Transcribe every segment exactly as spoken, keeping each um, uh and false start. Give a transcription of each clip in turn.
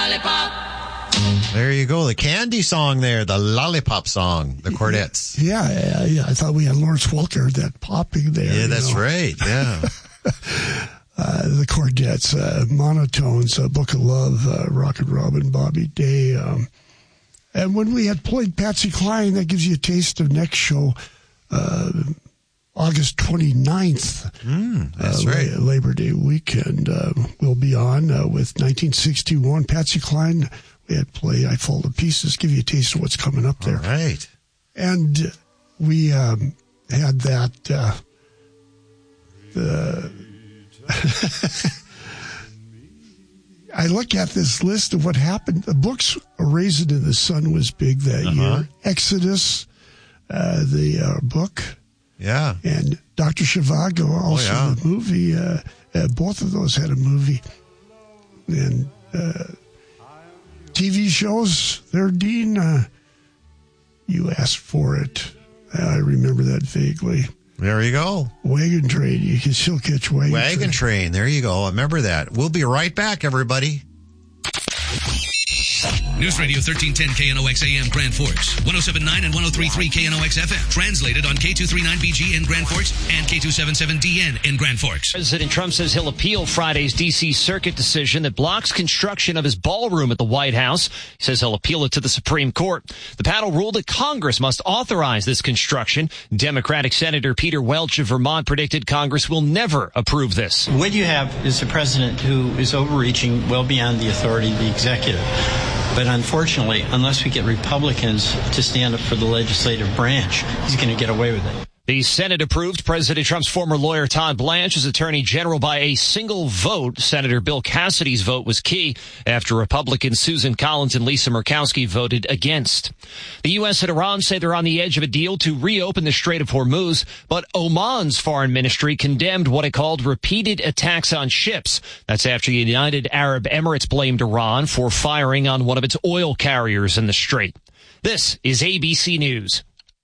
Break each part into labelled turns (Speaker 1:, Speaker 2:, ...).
Speaker 1: lollipop.
Speaker 2: There you go. The Candy song there, the Lollipop song, the Chordettes.
Speaker 3: Yeah, yeah, I thought we had Lawrence Welker, that popping there.
Speaker 2: Yeah, that's
Speaker 3: know.
Speaker 2: right. Yeah.
Speaker 3: uh, the Chordettes, uh, Monotones, uh, Book of Love, uh, Rockin' Robin, Bobby Day. Um, and when we had played Patsy Cline, that gives you a taste of next show, uh, August twenty-ninth.
Speaker 2: Mm, that's
Speaker 3: uh,
Speaker 2: right.
Speaker 3: Labor Day weekend. Uh, we'll be on uh, with nineteen sixty-one. Patsy Cline, we had play I Fall to Pieces, give you a taste of what's coming up there.
Speaker 2: All right.
Speaker 3: And we um, had that... Uh, the I look at this list of what happened. The books, A Raisin in the Sun was big that
Speaker 2: uh-huh.
Speaker 3: year. Exodus, uh, the uh, book.
Speaker 2: Yeah.
Speaker 3: And Doctor Zhivago, also
Speaker 2: oh, yeah.
Speaker 3: the movie. Uh, uh, both of those had a movie. And uh, T V shows, there, Dean, uh, you asked for it. I remember that vaguely.
Speaker 2: There you go.
Speaker 3: Wagon Train. You can still catch Wagon,
Speaker 2: Wagon
Speaker 3: Train.
Speaker 2: Train. There you go. Remember that. We'll be right back, everybody.
Speaker 4: News Radio thirteen ten K N O X A M Grand Forks, one oh seven point nine and one oh three point three K N O X F M. Translated on K two thirty-nine B G in Grand Forks and K two seventy-seven D N in Grand Forks.
Speaker 5: President Trump says he'll appeal Friday's D C Circuit decision that blocks construction of his ballroom at the White House. He says he'll appeal it to the Supreme Court. The panel ruled that Congress must authorize this construction. Democratic Senator Peter Welch of Vermont predicted Congress will never approve this.
Speaker 6: What you have is a president who is overreaching well beyond the authority of the executive. But unfortunately, unless we get Republicans to stand up for the legislative branch, he's going to get away with it.
Speaker 5: The Senate approved President Trump's former lawyer Todd Blanche as Attorney General by a single vote. Senator Bill Cassidy's vote was key after Republicans Susan Collins and Lisa Murkowski voted against. The U S and Iran say they're on the edge of a deal to reopen the Strait of Hormuz, but Oman's foreign ministry condemned what it called repeated attacks on ships. That's after the United Arab Emirates blamed Iran for firing on one of its oil carriers in the strait. This is A B C News.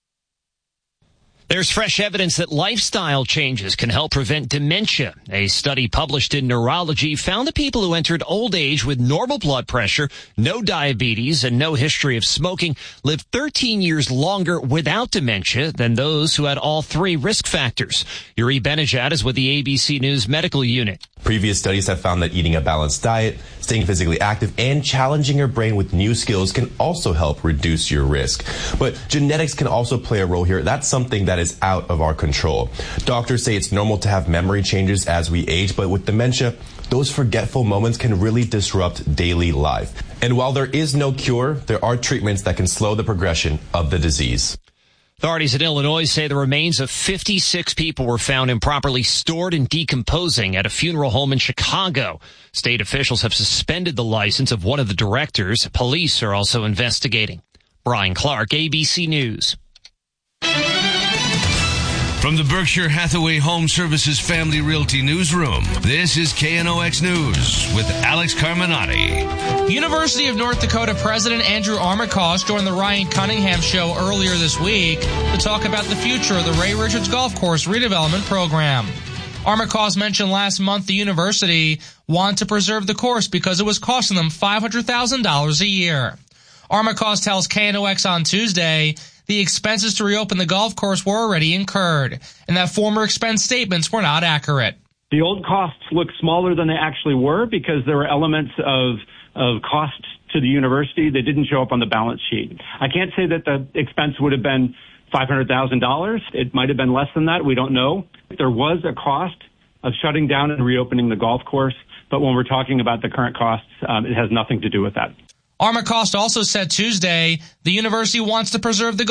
Speaker 5: There's fresh evidence that lifestyle changes can help prevent dementia. A study published in Neurology found that people who entered old age with normal blood pressure, no diabetes, and no history of smoking lived thirteen years longer without dementia than those who had all three risk factors. Yuri Benejad is with the A B C News Medical Unit.
Speaker 7: Previous studies have found that eating a balanced diet, staying physically active, and challenging your brain with new skills can also help reduce your risk. But genetics can also play a role here. That's something that is out of our control. Doctors say it's normal to have memory changes as we age, but with dementia, those forgetful moments can really disrupt daily life. And while there is no cure, there are treatments that can slow the progression of the disease.
Speaker 5: Authorities in Illinois say the remains of fifty-six people were found improperly stored and decomposing at a funeral home in Chicago. State officials have suspended the license of one of the directors. Police are also investigating. Brian Clark, A B C News.
Speaker 4: From the Berkshire Hathaway Home Services Family Realty Newsroom, this is K N O X News with Alex Carminati.
Speaker 8: University of North Dakota President Andrew Armacost joined the Ryan Cunningham Show earlier this week to talk about the future of the Ray Richards Golf Course redevelopment program. Armacost mentioned last month the university wanted to preserve the course because it was costing them five hundred thousand dollars a year. Armacost tells K N O X on Tuesday the expenses to reopen the golf course were already incurred, and that former expense statements were not accurate.
Speaker 9: The old costs look smaller than they actually were because there were elements of of cost to the university that didn't show up on the balance sheet. I can't say that the expense would have been five hundred thousand dollars. It might have been less than that. We don't know. There was a cost of shutting down and reopening the golf course, but when we're talking about the current costs, um, it has nothing to do with that.
Speaker 8: Armacost also said Tuesday the university wants to preserve the